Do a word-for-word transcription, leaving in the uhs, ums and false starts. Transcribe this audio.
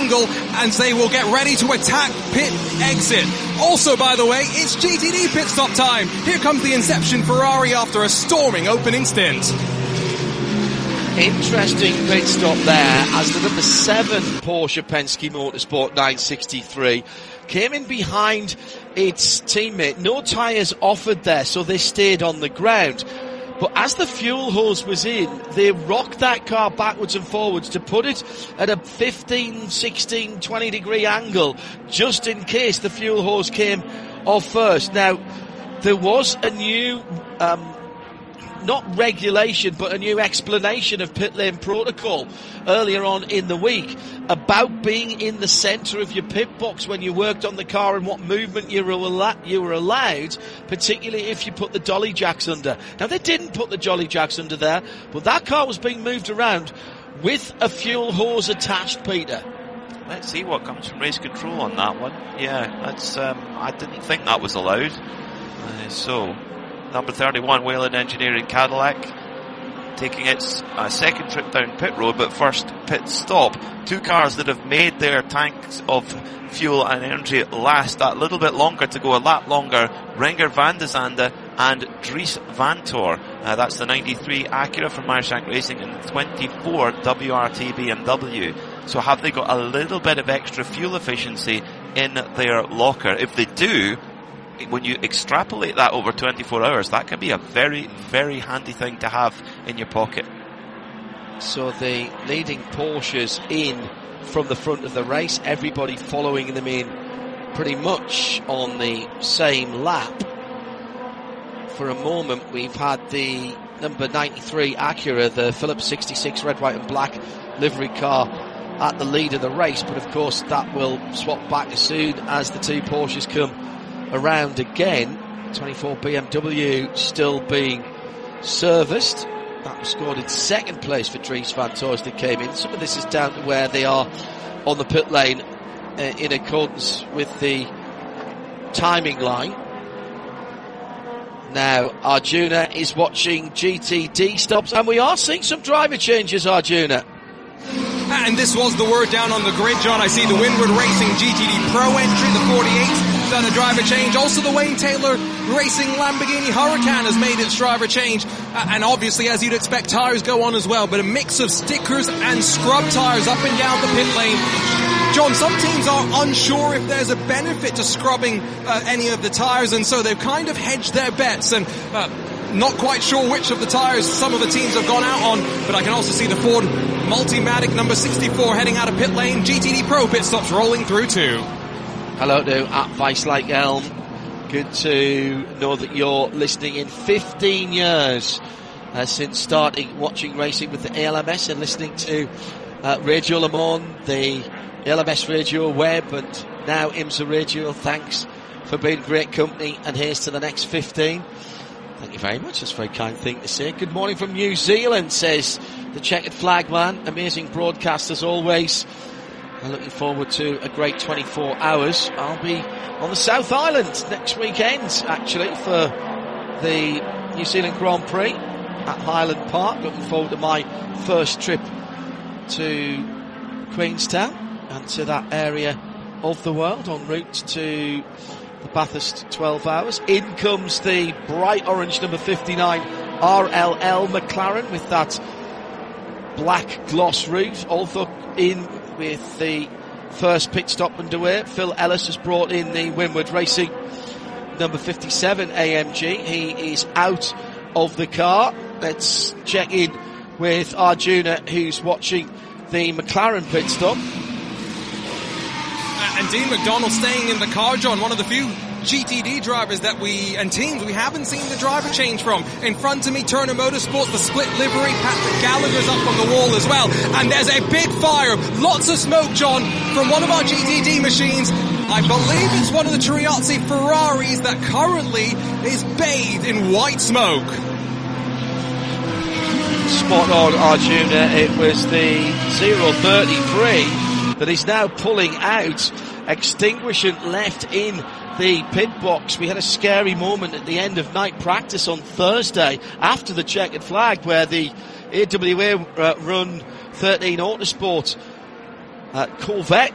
angle, and they will get ready to attack pit exit. Also, by the way, it's G T D pit stop time. Here comes the Inception Ferrari after a storming opening stint. Interesting pit stop there as the number seven Porsche Penske Motorsport nine sixty-three came in behind its teammate. No tyres offered there, so they stayed on the ground. But as the fuel hose was in, they rocked that car backwards and forwards to put it at a fifteen, sixteen, twenty degree angle, just in case the fuel hose came off first. Now, there was a new, um, not regulation, but a new explanation of pit lane protocol earlier on in the week about being in the centre of your pit box when you worked on the car and what movement you were, al- you were allowed, particularly if you put the dolly jacks under. Now, they didn't put the dolly jacks under there, but that car was being moved around with a fuel hose attached, Peter. Let's see what comes from race control on that one. Yeah, that's, um, I didn't think that was allowed. Uh, so... Number thirty-one, Whelen Engineering Cadillac, taking its uh, second trip down pit road, but first pit stop. Two cars that have made their tanks of fuel and energy last that little bit longer to go a lap longer. Renger van de Zande and Dries Vanthoor. Uh, that's the ninety-three Acura from Meyershank Racing and the twenty-four W R T B M W. So have they got a little bit of extra fuel efficiency in their locker? If they do, when you extrapolate that over twenty-four hours, that can be a very, very handy thing to have in your pocket. So the leading Porsches in from the front of the race, everybody following them in pretty much on the same lap. For a moment, we've had the number ninety-three Acura, the Phillips sixty-six red, white and black livery car at the lead of the race, but of course that will swap back as soon as the two Porsches come around again. twenty-four B M W still being serviced. That was scored in second place for Dries Vanthoor as they came in. Some of this is down to where they are on the pit lane uh, in accordance with the timing line. Now Arjuna is watching G T D stops, and we are seeing some driver changes, Arjuna. And this was the word down on the grid, John. I see the Windward Racing G T D Pro entry, the forty-eight, done a driver change. Also the Wayne Taylor Racing Lamborghini Huracan has made its driver change. Uh, and obviously, as you'd expect, tyres go on as well. But a mix of stickers and scrub tyres up and down the pit lane. John, some teams are unsure if there's a benefit to scrubbing uh, any of the tyres, and so they've kind of hedged their bets. And uh, not quite sure which of the tyres some of the teams have gone out on, but I can also see the Ford Multimatic number sixty-four heading out of pit lane. G T D Pro pit stops rolling through too. Hello to at Vice Like Elm. Good to know that you're listening in. fifteen years uh, since starting watching racing with the A L M S and listening to uh, Radio Le Mans, the A L M S Radio Web, and now IMSA Radio. Thanks for being great company, and here's to the next fifteen. Thank you very much. That's a very kind thing to say. Good morning from New Zealand, says the Checkered Flag Man. Amazing broadcast as always. I'm looking forward to a great twenty-four hours. I'll be on the South Island next weekend, actually, for the New Zealand Grand Prix at Highland Park. Looking forward to my first trip to Queenstown and to that area of the world en route to the Bathurst twelve hours. In comes the bright orange number fifty-nine R L L McLaren with that black gloss roof. Also in with the first pit stop underway. Phil Ellis has brought in the Windward Racing number fifty-seven A M G. He is out of the car. Let's check in with Arjuna, who's watching the McLaren pit stop. And Dean McDonald staying in the car, John, one of the few G T D drivers that we, and teams we haven't seen the driver change from. In front of me, Turner Motorsports, the split livery, Patrick Gallagher's up on the wall as well. And there's a big fire, lots of smoke, John, from one of our G T D machines. I believe it's one of the Triazzi Ferraris that currently is bathed in white smoke. Spot on, Arjuna. It was the zero thirty-three that is now pulling out. Extinguishant left in the pit box. We had a scary moment at the end of night practice on Thursday after the checkered flag, where the A W A uh, run thirteen Autosport uh, Corvette